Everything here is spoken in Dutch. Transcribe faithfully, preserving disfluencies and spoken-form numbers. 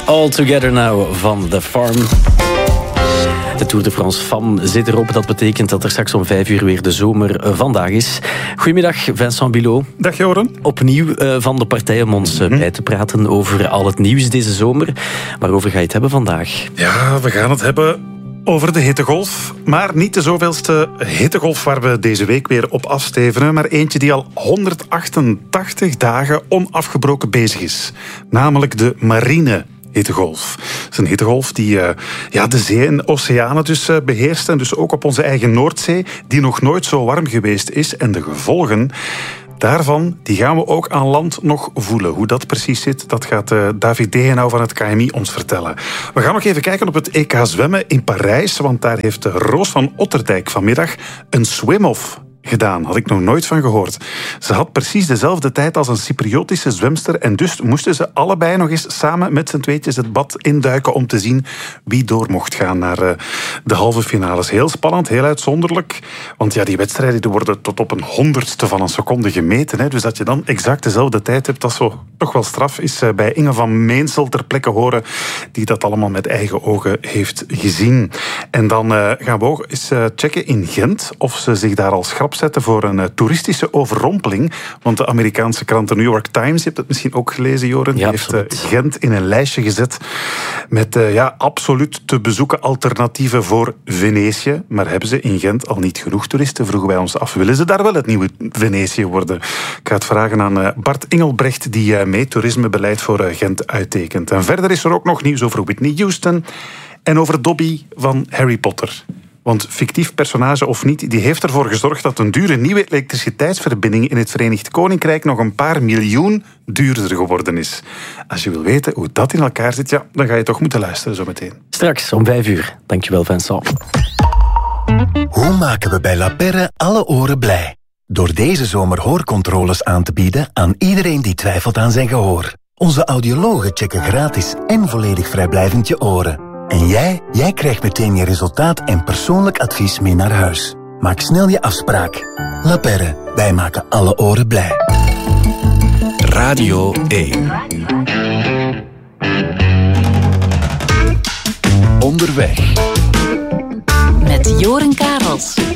All Together Now van The Farm. De Tour de France Fan zit erop. Dat betekent dat er straks om vijf uur weer de zomer vandaag is. Goedemiddag, Vincent Bilot. Dag, Joren. Opnieuw uh, van de partij om ons uh, bij te praten over al het nieuws deze zomer. Waarover ga je het hebben vandaag? Ja, we gaan het hebben over de hittegolf. Maar niet de zoveelste hittegolf waar we deze week weer op afstevenen, maar eentje die al honderdachtentachtig dagen onafgebroken bezig is. Namelijk de marine hittegolf. Het is een hittegolf die uh, ja, de zee en oceanen dus uh, beheerst en dus ook op onze eigen Noordzee, die nog nooit zo warm geweest is. En de gevolgen daarvan, die gaan we ook aan land nog voelen. Hoe dat precies zit, dat gaat uh, David Degenau van het K M I ons vertellen. We gaan nog even kijken op het E K zwemmen in Parijs, want daar heeft Roos van Otterdijk vanmiddag een swim-off gedaan. Had ik nog nooit van gehoord. Ze had precies dezelfde tijd als een Cypriotische zwemster en dus moesten ze allebei nog eens samen met z'n tweetjes het bad induiken om te zien wie door mocht gaan naar uh, de halve finales. Heel spannend, heel uitzonderlijk, want ja, die wedstrijden die worden tot op een honderdste van een seconde gemeten. Hè. Dus dat je dan exact dezelfde tijd hebt, dat is zo toch wel straf, is uh, bij Inge van Meensel ter plekke horen, die dat allemaal met eigen ogen heeft gezien. En dan uh, gaan we ook eens uh, checken in Gent of ze zich daar als grap zetten voor een uh, toeristische overrompeling. Want de Amerikaanse krant The New York Times, je hebt het misschien ook gelezen, Joren, die ja, heeft uh, Gent in een lijstje gezet met uh, ja, absoluut te bezoeken alternatieven voor Venetië. Maar hebben ze in Gent al niet genoeg toeristen? Vroegen wij ons af. Willen ze daar wel het nieuwe Venetië worden? Ik ga het vragen aan uh, Bart Engelbrecht, die uh, mee toerismebeleid voor uh, Gent uittekent. En verder is er ook nog nieuws over Whitney Houston en over Dobby van Harry Potter. Want fictief personage of niet, die heeft ervoor gezorgd dat een dure nieuwe elektriciteitsverbinding in het Verenigd Koninkrijk nog een paar miljoen duurder geworden is. Als je wil weten hoe dat in elkaar zit, ja, dan ga je toch moeten luisteren zometeen. Straks om vijf uur. Dankjewel, Vincent. Hoe maken we bij La Perre alle oren blij? Door deze zomer hoorcontroles aan te bieden aan iedereen die twijfelt aan zijn gehoor. Onze audiologen checken gratis en volledig vrijblijvend je oren. En jij, jij krijgt meteen je resultaat en persoonlijk advies mee naar huis. Maak snel je afspraak. La Perre, wij maken alle oren blij. Radio één. Onderweg. Met Joren Karels.